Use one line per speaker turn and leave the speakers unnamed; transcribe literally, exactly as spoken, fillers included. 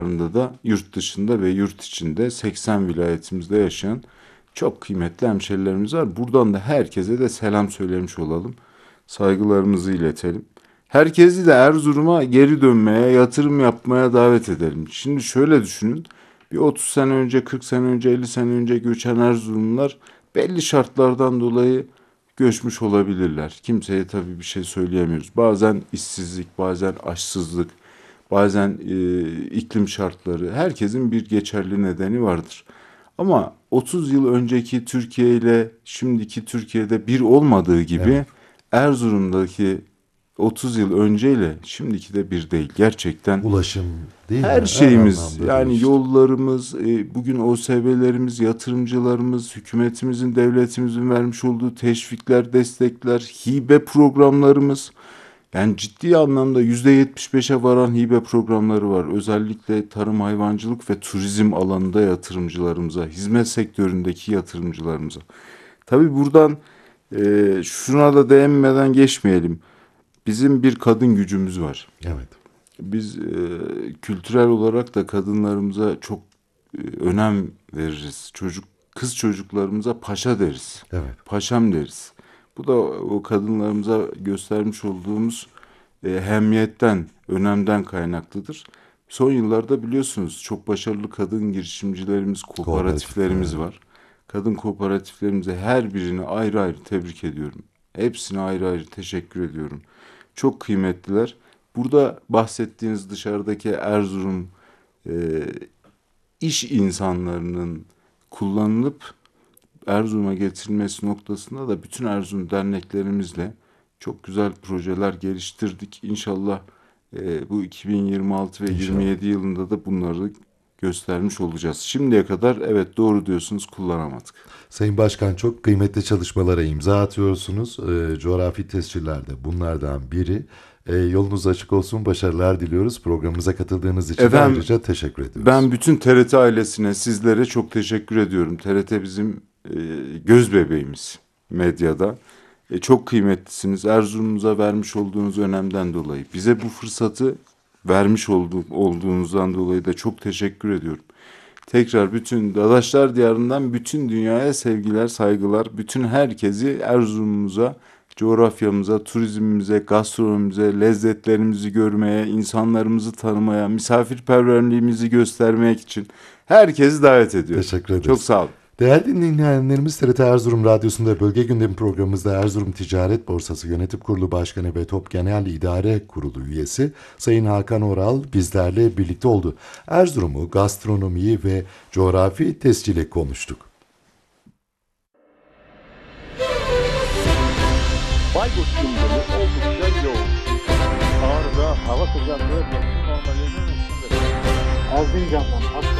da yurt dışında ve yurt içinde seksen vilayetimizde yaşayan çok kıymetli hemşerilerimiz var. Buradan da herkese de selam söylemiş olalım. Saygılarımızı iletelim. Herkesi de Erzurum'a geri dönmeye, yatırım yapmaya davet edelim. Şimdi şöyle düşünün. Bir otuz sene önce, kırk sene önce, elli sene önce göçen Erzurumlular belli şartlardan dolayı göçmüş olabilirler. Kimseye tabii bir şey söyleyemiyoruz. Bazen işsizlik, bazen açsızlık, bazen e, iklim şartları. Herkesin bir geçerli nedeni vardır. Ama otuz yıl önceki Türkiye ile şimdiki Türkiye'de bir olmadığı gibi
Evet.
Erzurum'daki otuz yıl önceyle şimdiki de bir değil. Gerçekten
Ulaşım değil mi?
her
Her
şeyimiz
anlamda
yani
değişti.
yollarımız, e, bugün O S B'lerimiz, yatırımcılarımız, hükümetimizin, devletimizin vermiş olduğu teşvikler, destekler, hibe programlarımız. Yani ciddi anlamda yüzde yetmiş beşe varan hibe programları var. Özellikle tarım, hayvancılık ve turizm alanında yatırımcılarımıza, hizmet sektöründeki yatırımcılarımıza. Tabii buradan e, şuna da değinmeden geçmeyelim. Bizim bir kadın gücümüz var.
Evet.
Biz e, kültürel olarak da kadınlarımıza çok e, önem veririz. Çocuk kız çocuklarımıza paşa deriz.
Evet.
Paşam deriz. Bu da o kadınlarımıza göstermiş olduğumuz e, hemiyetten, önemden kaynaklıdır. Son yıllarda biliyorsunuz çok başarılı kadın girişimcilerimiz, kooperatiflerimiz
Kooperatifler.
var. Kadın kooperatiflerimize her birini ayrı ayrı tebrik ediyorum. Hepsine ayrı ayrı teşekkür ediyorum. Çok kıymetliler. Burada bahsettiğiniz dışarıdaki Erzurum e, iş insanlarının kullanılıp Erzurum'a getirilmesi noktasında da bütün Erzurum derneklerimizle çok güzel projeler geliştirdik. İnşallah e, bu iki bin yirmi altı ve
İnşallah.
yirmi yedi yılında da bunları göstermiş olacağız. Şimdiye kadar evet doğru diyorsunuz kullanamadık.
Sayın Başkan, çok kıymetli çalışmalara imza atıyorsunuz. E, coğrafi tesciller de bunlardan biri. E, yolunuz açık olsun. Başarılar diliyoruz. Programımıza katıldığınız için de
Efendim
ayrıca teşekkür ediyoruz.
ben bütün T R T ailesine, sizlere çok teşekkür ediyorum. T R T bizim e, göz bebeğimiz medyada. E, çok kıymetlisiniz. Erzurum'umuza vermiş olduğunuz önemden dolayı. Bize bu fırsatı vermiş olduğu, olduğunuzdan dolayı da çok teşekkür ediyorum. Tekrar bütün Dadaşlar Diyarı'ndan bütün dünyaya sevgiler, saygılar. Bütün herkesi Erzurum'umuza, coğrafyamıza, turizmimize, gastronomimize, lezzetlerimizi görmeye, insanlarımızı tanımaya, misafirperverliğimizi göstermek için herkesi davet ediyorum.
Teşekkür ederiz.
Çok sağ olun.
Değerli dinleyenlerimiz, T R T Erzurum Radyosu'nda Bölge Gündemi programımızda Erzurum Ticaret Borsası Yönetim Kurulu Başkanı ve Top Genel İdare Kurulu üyesi Sayın Hakan Oral bizlerle birlikte oldu. Erzurum'u, gastronomiyi ve coğrafi tescili konuştuk.
Bayburt gündemi oldukça yoğun. Ağrı'da hava sıcaklığı mevsim normalinin üstünde.
Erzincan'dan Aksaray